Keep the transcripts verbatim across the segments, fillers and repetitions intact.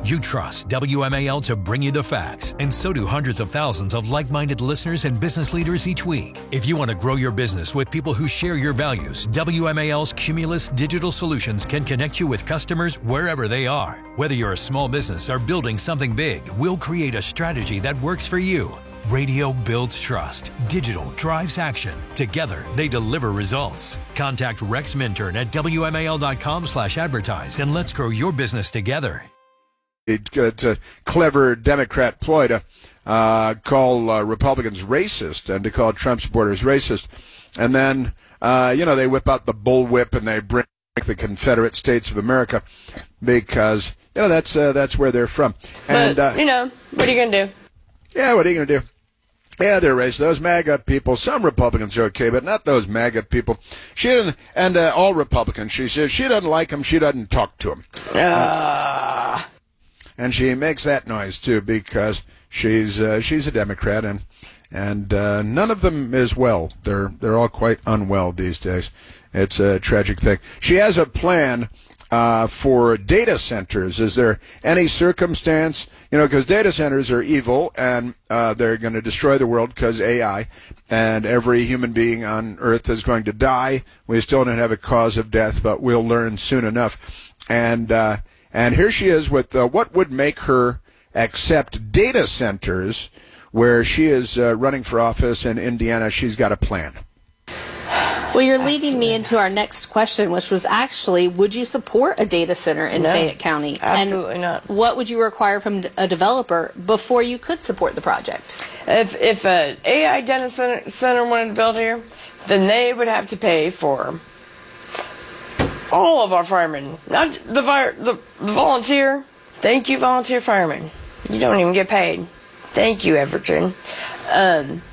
You trust W M A L to bring you the facts, and so do hundreds of thousands of like-minded listeners and business leaders each week. If you want to grow your business with people who share your values, W M A L's Cumulus Digital Solutions can connect you with customers wherever they are. Whether you're a small business or building something big, we'll create a strategy that works for you. Radio builds trust. Digital drives action. Together, they deliver results. Contact Rex Minturn at W M A L dot com slash advertise and let's grow your business together. It's a clever Democrat ploy to uh, call uh, Republicans racist and to call Trump supporters racist. And then, uh, you know, they whip out the bullwhip and they bring the Confederate States of America because, you know, that's uh, that's where they're from. And, but, uh, you know, what are you going to do? Yeah, what are you going to do? Yeah, they're racist. Those MAGA people, some Republicans are okay, but not those MAGA people. She didn't, and uh, all Republicans, she says she doesn't like them, she doesn't talk to them. Uh. And she makes that noise, too, because she's uh, she's a Democrat, and and uh, none of them is well. They're, they're all quite unwell these days. It's a tragic thing. She has a plan Uh, for data centers. Is there any circumstance, you know, because data centers are evil and uh, they're going to destroy the world because A I, and every human being on Earth is going to die. We still don't have a cause of death, but we'll learn soon enough. And uh, and here she is with uh, what would make her accept data centers where she is uh, running for office in Indiana. She's got a plan. Well, you're leading me into our next question, which was actually, would you support a data center in No, Fayette County? Absolutely and not. What would you require from a developer before you could support the project? If if an A I data center, center wanted to build here, then they would have to pay for all of our firemen, not the, fire, the, the volunteer. Thank you, volunteer firemen. You don't even get paid. Thank you, Everton. Um,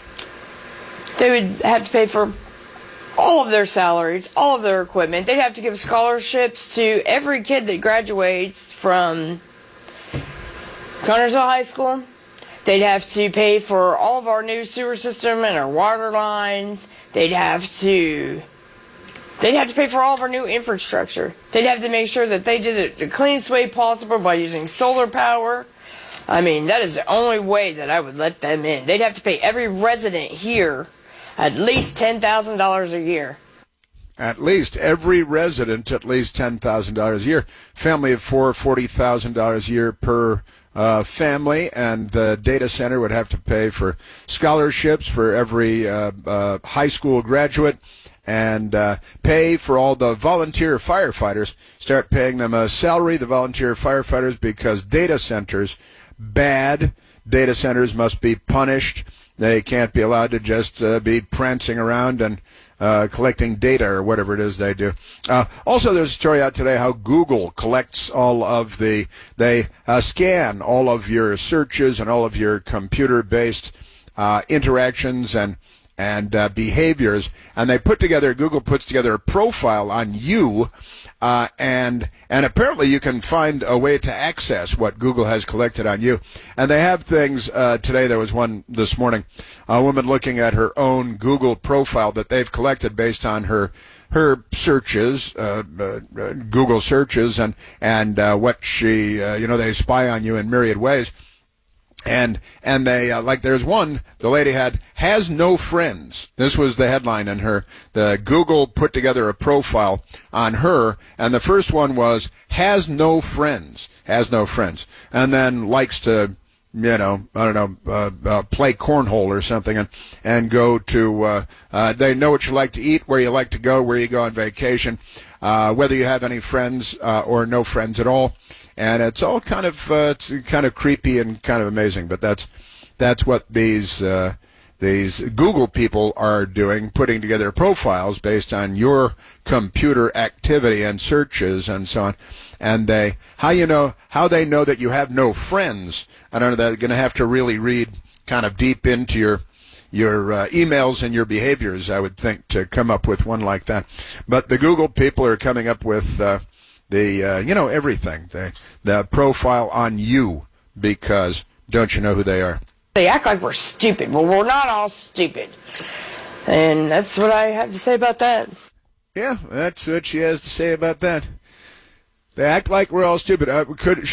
they would have to pay for all of their salaries, all of their equipment. They'd have to give scholarships to every kid that graduates from Connersville High School. They'd have to pay for all of our new sewer system and our water lines. They'd have to they'd have to pay for all of our new infrastructure. They'd have to make sure that they did it the cleanest way possible by using solar power. I mean, that is the only way that I would let them in. They'd have to pay every resident here at least ten thousand dollars a year. At least every resident, at least ten thousand dollars a year. Family of four, forty thousand dollars a year per uh, family, and the data center would have to pay for scholarships for every uh, uh, high school graduate, and uh, pay for all the volunteer firefighters. Start paying them a salary, the volunteer firefighters, because data centers, bad data centers must be punished. They can't be allowed to just uh, be prancing around and uh, collecting data or whatever it is they do. Uh, also, there's a story out today how Google collects all of the, they uh, scan all of your searches and all of your computer-based uh, interactions and and uh, behaviors, and they put together, Google puts together a profile on you, uh, and and apparently you can find a way to access what Google has collected on you. And they have things, uh, today there was one this morning, a woman looking at her own Google profile that they've collected based on her her searches, uh, uh, Google searches, and, and uh, what she, uh, you know, they spy on you in myriad ways. And and they uh, like there's one, the lady had has no friends. This was the headline in her. The Google put together a profile on her, and the first one was has no friends, has no friends, and then likes to, you know, I don't know, uh, uh, play cornhole or something, and and go to. Uh, uh, they know what you like to eat, where you like to go, where you go on vacation, uh, whether you have any friends uh, or no friends at all. And it's all kind of uh, it's kind of creepy and kind of amazing, but that's that's what these uh, these Google people are doing, putting together profiles based on your computer activity and searches and so on. And they how you know how they know that you have no friends. I don't know. They're going to have to really read kind of deep into your your uh, emails and your behaviors, I would think, to come up with one like that. But the Google people are coming up with. Uh, The, uh, you know, everything, the, the profile on you, because don't you know who they are? They act like we're stupid. Well, we're not all stupid. And that's what I have to say about that. Yeah, that's what she has to say about that. They act like we're all stupid. Uh, could